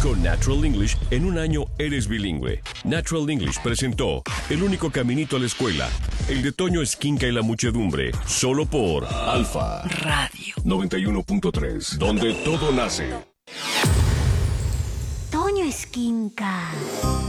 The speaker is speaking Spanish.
Con Natural English, en un año eres bilingüe. Natural English presentó El único caminito a la escuela. El de Toño Esquinca y la muchedumbre. Solo por Alfa Radio 91.3. Donde todo nace. Toño Esquinca.